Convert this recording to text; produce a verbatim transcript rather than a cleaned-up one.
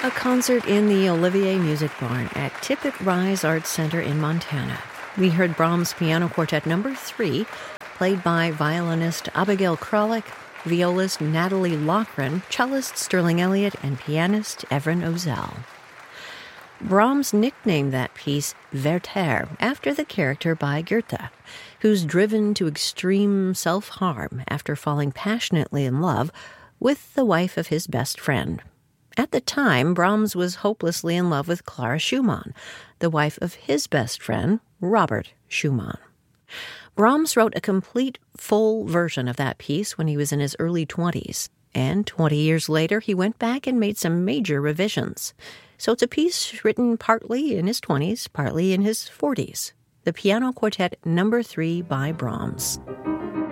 A concert in the Olivier Music Barn at Tippett Rise Arts Center in Montana. We heard Brahms Piano Quartet Number three, played by violinist Abigail Kralik, violist Natalie Loughran, cellist Sterling Elliott, and pianist Evren Ozel. Brahms nicknamed that piece Werther, after the character by Goethe, who's driven to extreme self-harm after falling passionately in love with the wife of his best friend. At the time, Brahms was hopelessly in love with Clara Schumann, the wife of his best friend, Robert Schumann. Brahms wrote a complete, full version of that piece when he was in his early twenties, and twenty years later he went back and made some major revisions. So it's a piece written partly in his twenties, partly in his forties. The Piano Quartet Number three by Brahms.